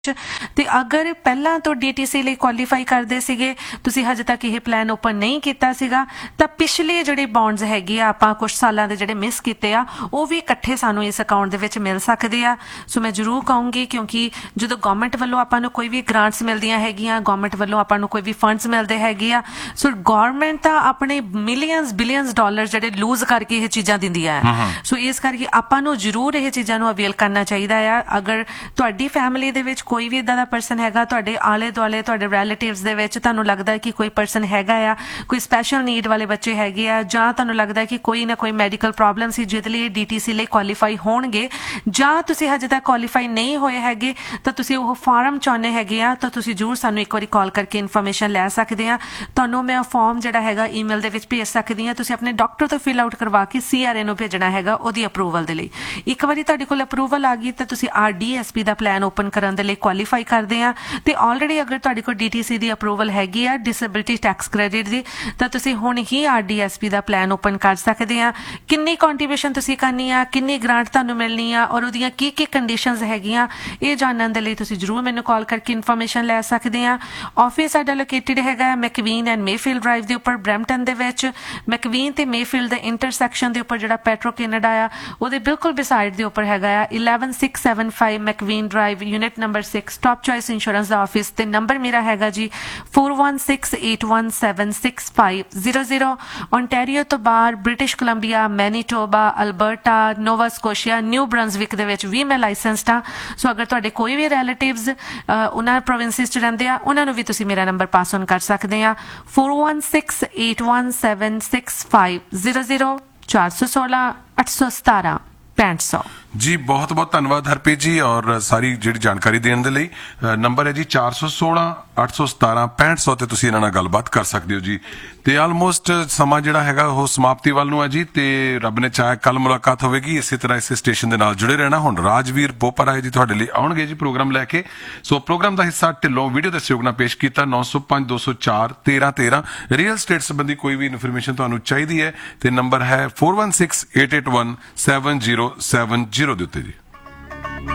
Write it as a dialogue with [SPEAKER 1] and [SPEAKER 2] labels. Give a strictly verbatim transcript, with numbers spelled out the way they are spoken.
[SPEAKER 1] ਤੇ ਅਗਰ ਪਹਿਲਾਂ ਤੋਂ ਡੀਟੀਸੀ ਲਈ ਕੁਆਲੀਫਾਈ ਕਰਦੇ ਸੀਗੇ, ਤੁਸੀਂ ਹਜੇ ਤੱਕ ਇਹ ਪਲਾਨ ਓਪਨ ਨਹੀਂ ਕੀਤਾ ਸੀਗਾ, ਤਾਂ ਪਿਛਲੇ ਜਿਹੜੇ ਬੌਂਡਸ ਹੈਗੇ ਆ ਆਪਾਂ ਕੁਝ ਸਾਲਾਂ ਦੇ ਜਿਹੜੇ ਮਿਸ ਕੀਤੇ ਆ ਉਹ ਵੀ ਇਕੱਠੇ ਸਾਨੂੰ ਇਸ ਅਕਾਊਂਟ ਦੇ ਵਿੱਚ ਮਿਲ ਸਕਦੇ ਆ। ਸੋ ਮੈਂ ਜ਼ਰੂਰ ਕਹੂੰਗੀ, ਕਿਉਂਕਿ ਜਦੋਂ ਗਵਰਨਮੈਂਟ ਵੱਲੋਂ ਆਪਾਂ ਨੂੰ ਕੋਈ ਵੀ ਗ੍ਰਾਂਟਸ ਮਿਲਦੀਆਂ ਹੈਗੀਆਂ, ਗਵਰਨਮੈਂਟ ਵੱਲੋਂ ਆਪਾਂ ਨੂੰ ਕੋਈ ਵੀ ਫੰਡਸ ਮਿਲਦੇ ਹੈਗੇ ਆ, ਸੋ ਗਵਰਨਮੈਂਟ ਤਾਂ ਆਪਣੇ ਮਿਲੀਅਨਸ ਬਿਲੀਅਨਸ ਡਾਲਰ ਜਿਹੜੇ ਲੂਜ਼ ਕਰਕੇ ਇਹ ਚੀਜ਼ਾਂ ਦਿੰਦੀਆਂ ਆ। ਸੋ ਇਸ ਕਰਕੇ ਆਪਾਂ ਨੂੰ ਜ਼ਰੂਰ ਇਹ ਚੀਜ਼ਾਂ ਨੂੰ ਅਵੇਲ ਕਰਨਾ ਚਾਹੀਦਾ ਆ। ਅਗਰ ਤੁਹਾਡੀ ਫੈਮਿਲੀ ਦੇ ਵਿੱਚ ਕੋਈ ਵੀ ਇਦਾਂ ਦਾ ਪਰਸਨ ਹੈਗਾ, ਤੁਹਾਡੇ ਆਲੇ ਦੁਆਲੇ ਤੁਹਾਡੇ ਰਿਲੇਟਿਵਸ ਦੇ ਵਿੱਚ ਤੁਹਾਨੂੰ ਲੱਗਦਾ ਕਿ ਕੋਈ ਪਰਸਨ ਹੈਗਾ ਆ, ਕੋਈ ਸਪੈਸ਼ਲ ਨੀਡ ਵਾਲੇ ਬੱਚੇ ਹੈਗੇ ਆ, ਜਾਂ ਤੁਹਾਨੂੰ ਲੱਗਦਾ ਕਿ ਕੋਈ ਨਾ ਕੋਈ ਮੈਡੀਕਲ ਪ੍ਰੋਬਲਮ ਸੀ ਜਿਹਦੇ ਲਈ ਡੀਟੀਸੀ ਲਈ ਕੁਆਲੀਫਾਈ ਹੋਣਗੇ, ਜਾਂ ਤੁਸੀਂ ਹਜੇ ਤੱਕ ਕੁਆਲੀਫਾਈ ਨਹੀਂ ਹੋਏ ਹੈਗੇ, ਤਾਂ ਤੁਸੀਂ ਉਹ ਫਾਰਮ ਚਾਹੁੰਦੇ ਹੈਗੇ ਆ, ਤਾਂ ਤੁਸੀਂ ਜ਼ਰੂਰ ਸਾਨੂੰ ਇੱਕ ਵਾਰੀ ਕਾਲ ਕਰਕੇ ਇਨਫੋਰਮੇਸ਼ਨ ਲੈ ਸਕਦੇ ਆ। ਤੁਹਾਨੂੰ ਮੈਂ ਫਾਰਮ ਜਿਹੜਾ ਹੈਗਾ ਈਮੇਲ ਦੇ ਵਿੱਚ ਭੇਜ ਸਕਦੀ ਆ, ਤੁਸੀਂ ਆਪਣੇ ਡਾਕਟਰ ਤੋਂ ਫਿਲ ਆਊਟ ਕਰਵਾ ਕੇ ਸੀਆਰਏ ਨੂੰ ਭੇਜਣਾ ਹੈਗਾ ਉਹਦੀ ਅਪਰੂਵਲ ਦੇ ਲਈ। ਇੱਕ ਵਾਰੀ ਤੁਹਾਡੇ ਕੋਲ ਅਪਰੂਵਲ ਆ ਗਈ ਤਾਂ ਤੁਸੀਂ ਆਰਡੀਐਸਪੀ ਦਾ ਪਲਾਨ ਓਪਨ ਕਰਨ ਦੇ ਲਈ ਕੁਆਲੀਫਾਈ ਕਰਦੇ ਆ। ਤੇ ਆਲਰੇਡੀ ਅਗਰ ਤੁਹਾਡੇ ਕੋਲ ਡੀਟੀਸੀ ਦੀ ਅਪਰੂਵਲ ਹੈਗੀ ਆ ਡਿਸੇਬਿਲਿਟੀ ਟੈਕਸ ਕ੍ਰੈਡਿਟ ਦੀ, ਤਾਂ ਤੁਸੀਂ ਹੁਣ ਹੀ ਆਰਡੀਐਸਪੀ ਦਾ ਪਲਾਨ ਓਪਨ ਕਰ ਸਕਦੇ ਆ। ਕਿੰਨੀ ਕੰਟਰੀਬਿਊਸ਼ਨ ਤੁਸੀਂ ਕਰਨੀ ਆ, ਕਿੰਨੀ ਗ੍ਰਾਂਟ ਤੁਹਾਨੂੰ ਮਿਲਣੀ ਆ, ਔਰ ਉਹਦੀਆਂ ਕੀ ਕੀ ਕੰਡੀਸ਼ਨਸ ਹੈਗੀਆਂ, ਇਹ ਜਾਣਨ ਦੇ ਲਈ ਤੁਸੀਂ ਜ਼ਰੂਰ ਮੈਨੂੰ ਕਾਲ ਕਰਕੇ ਇਨਫੋਰਮੇਸ਼ਨ ਲੈ ਸਕਦੇ ਆ। ਆਫਿਸ ਸਾਡਾ ਲੋਕੇਟਡ ਹੈਗਾ ਮੈਕਵੀਨ ਐਂਡ ਮੇਫੀਲਡ ਡਰਾਈਵ ਦੇ ਉੱਪਰ ਬਰੈਂਪਟਨ ਦੇ ਵਿੱਚ। ਮੈਕਵੀਨ ਤੇ ਮੇਫੀਲਡ ਦੇ ਇੰਟਰਸੈਕਸ਼ਨ ਦੇ ਉੱਪਰ ਜਿਹੜਾ ਪੈਟਰੋ ਕੈਨੇਡਾ ਆ ਉਹਦੇ ਬਿਲਕੁਲ ਬਿਸਾਈਡ ਦੇ ਉੱਪਰ ਹੈਗਾ ਆ eleven six seven five ਮੈਕਵੀਨ drive, unit number six, top choice insurance ਦਾ ਆਫਿਸ। ਤੇ ਨੰਬਰ ਮੇਰਾ ਹੈਗਾ ਜੀ four one six eight one seven six five zero zero। Ontario ਤੋਂ ਬਾਹਰ ਬ੍ਰਿਟਿਸ਼ ਕੋਲੰਬੀਆ, ਮੈਨੀਟੋਬਾ, ਅਲਬਰਟਾ, ਨੋਵਾ ਸਕੋਸ਼ੀਆ, ਨਿਊ ਬ੍ਰੰਜ਼ਵਿਕ ਦੇ ਵਿੱਚ ਵੀ ਮੈਂ ਲਾਇਸੈਂਸਡ ਹਾਂ। ਸੋ ਅਗਰ ਤੁਹਾਡੇ ਕੋਈ ਵੀ ਰਿਲੇਟਿਵਸ ਉਹਨਾਂ ਪ੍ਰੋਵਿੰਸਿਸ 'ਚ ਰਹਿੰਦੇ ਆ, ਉਹਨਾਂ ਨੂੰ ਵੀ ਤੁਸੀਂ ਮੇਰਾ ਨੰਬਰ ਪਾਸ ਔਨ ਕਰ ਸਕਦੇ ਆ four one six eight one seven six five zero zero ਚਾਰ ਸੌ ਸੋਲਾਂ ਅੱਠ ਸੌ ਸਤਾਰਾਂ ਪੈਂਹਠ ਸੌ।
[SPEAKER 2] ਜੀ ਬਹੁਤ ਬਹੁਤ ਧੰਨਵਾਦ ਹਰਪ੍ਰੀਤ ਜੀ, ਔਰ ਸਾਰੀ ਜਿਹੜੀ ਜਾਣਕਾਰੀ ਦੇਣ ਦੇ ਲਈ। ਨੰਬਰ ਹੈ ਜੀ ਚਾਰ ਸੌ ਸੋਲਾਂ ਅੱਠ ਸੌ ਸਤਾਰਾਂ ਪੈਂਹਠ ਸੌ ਤੇ ਤੁਸੀਂ ਇਹਨਾਂ ਨਾਲ ਗੱਲਬਾਤ ਕਰ ਸਕਦੇ ਹੋ ਜੀ। ਤੇ ਆਲਮੋਸਟ ਸਮਾਂ ਜਿਹੜਾ ਹੈਗਾ ਉਹ ਸਮਾਪਤੀ ਵੱਲ ਨੂੰ ਹੈ ਜੀ, ਤੇ ਰੱਬ ਨੇ ਚਾਹਿਆ ਕੱਲ ਮੁਲਾਕਾਤ ਹੋਵੇਗੀ। ਇਸੇ ਤਰ੍ਹਾਂ ਇਸੇ ਸਟੇਸ਼ਨ ਦੇ ਨਾਲ ਜੁੜੇ ਰਹਿਣਾ। ਹੁਣ ਰਾਜਵੀਰ ਬੋਪਰਾ ਜੀ ਤੁਹਾਡੇ ਲਈ ਆਉਣਗੇ ਜੀ ਪ੍ਰੋਗਰਾਮ ਲੈ ਕੇ। ਸੋ ਪ੍ਰੋਗਰਾਮ ਦਾ ਹਿੱਸਾ ਢਿੱਲੋਂ ਵੀਡੀਓ ਦੇ ਸਹਿਯੋਗ ਨਾਲ ਪੇਸ਼ ਕੀਤਾ। ਨੌ ਸੌ ਪੰਜ ਦੋ ਸੌ ਚਾਰ ਤੇਰਾਂ ਤੇਰਾਂ ਰੀਅਲ ਸਟੇਟ ਸੰਬੰਧੀ ਕੋਈ ਵੀ ਇਨਫੋਰਮੇਸ਼ਨ ਤੁਹਾਨੂੰ ਚਾਹੀਦੀ ਹੈ ਤੇ ਨੰਬਰ ਹੈ four one six eight eight one seven zero seven zero ਦੇ ਉੱਤੇ ਜੀ।